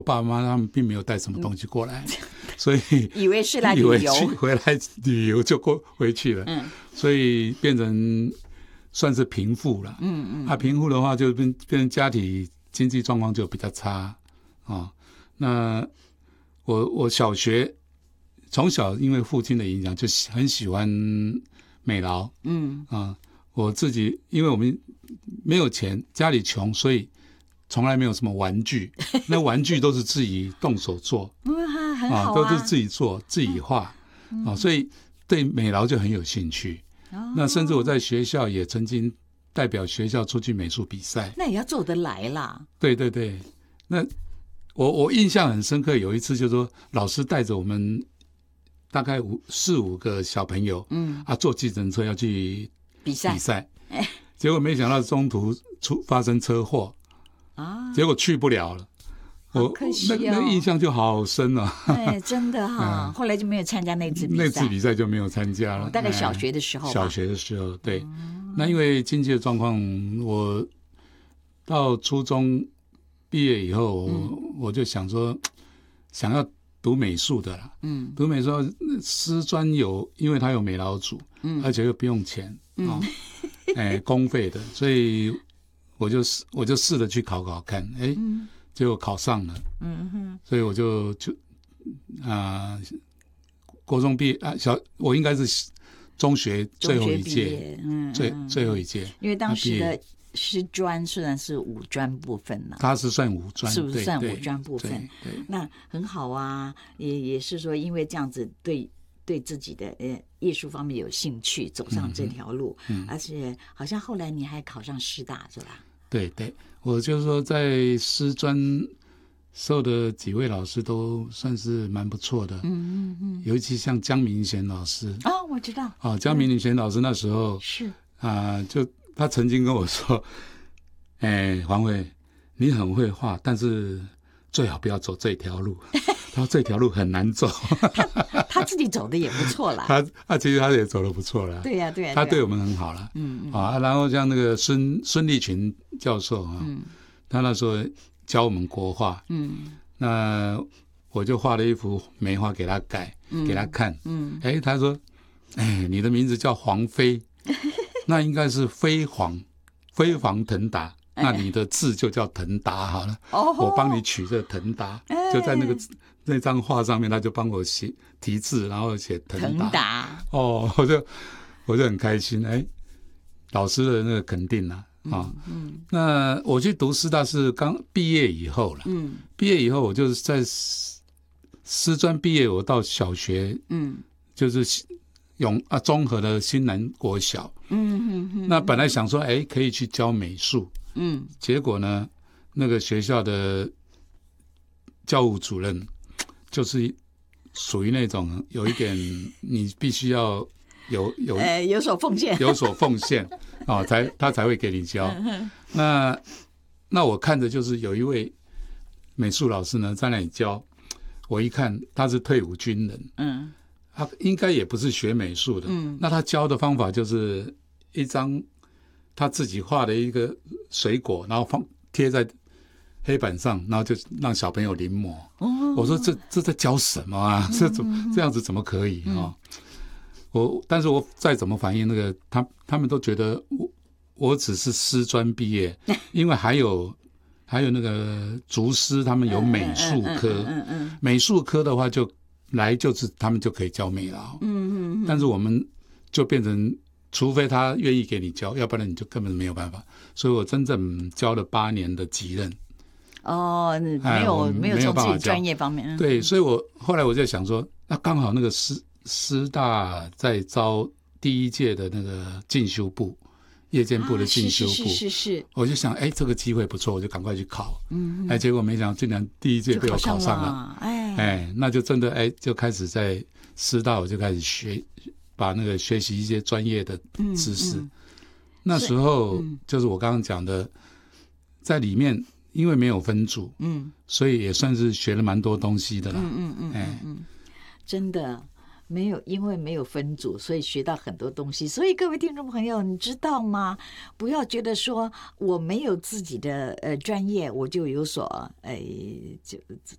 爸爸妈妈他们并没有带什么东西过来，所以以为是来旅游， 回来旅游就回去了，所以变成算是贫富了。贫富的话就变成家庭经济状况就比较差那我小学从小因为父亲的影响就很喜欢美劳，我自己因为我们没有钱，家里穷，所以从来没有什么玩具，那玩具都是自己动手做， 很好都是自己做自己画，所以对美劳就很有兴趣。那甚至我在学校也曾经代表学校出去美术比赛， 那也要做得来啦。 对对对，那我印象很深刻，有一次就是说老师带着我们大概4-5个小朋友，坐计程车要去比赛，结果没想到中途发生车祸。结果去不了了， 好可惜那印象就好深了。 真的后来就没有参加那次比赛就没有参加了。 大概小学的时候吧。 对。那因为经济的状况，我到初中毕业以后，我就想说，想要读美术的啦。读美术师专因为它有美劳组，而且又不用钱公费的，所以我就试着去考看，结果考上了，所以我就国中毕业我应该是中学最后一届，最后一届， 因为当时的师专虽然是五专部分呢， 它是算五专， 是不是算五专部分？ 对， 那很好啊，也是说因为这样子对自己的艺术方面有兴趣，走上这条路，而且好像后来你还考上师大是吧？ 对，我就是说在师专受的几位老师都算是蛮不错的，尤其像江明贤老师我知道江明贤老师那时候是就他曾经跟我说，黄伟，你很会画，但是最好不要走这条路。他说这条路很难走。 他自己走的也不错啦。 他其实他也走得不错啦。 对呀。 他对我们很好啦。然后像那个孙立群教授他那时候教我们国画。那我就画了一幅梅花给他改，给他看。他说，你的名字叫黄飞，那应该是飞黄腾达。那你的字就叫腾达好了，我帮你取这腾达，就在那张画上面，他就帮我写题字，然后写腾达。我就很开心，老师的那个肯定那我去读师大是刚毕业以后了，毕业以后我就是在师专毕业，我到小学，就是综合的新南国小，那本来想说，可以去教美术。结果呢，那个学校的教务主任就是属于那种有一点你必须要有所奉献他才会给你教。那我看着就是有一位美术老师呢在那里教，我一看他是退伍军人，他应该也不是学美术的，那他教的方法就是一张他自己画的一个水果，然后贴在黑板上，然后就让小朋友临摹。我说这在教什么啊？这样子怎么可以但是我再怎么反映那个他们都觉得我只是师专毕业，因为还有那个竹师他们有美术科，美术科的话就是他们就可以教美劳，但是我们就变成除非他愿意给你教，要不然你就根本没有办法。所以我真正教了8年的级任。 没有从自己专业方面。 对，所以后来我就想说，那刚好那个师大在招第1届的那个进修部，夜间部的进修部， 是。我就想，这个机会不错，我就赶快去考。结果没想到竟然第1届被我考上了。那就真的就开始在师大，我就开始把那个学习一些专业的知识。那时候就是我刚刚讲的，在里面因为没有分组，所以也算是学了蛮多东西的啦。 真的因为没有分组，所以学到很多东西。所以各位听众朋友，你知道吗？不要觉得说我没有自己的专业，我就有所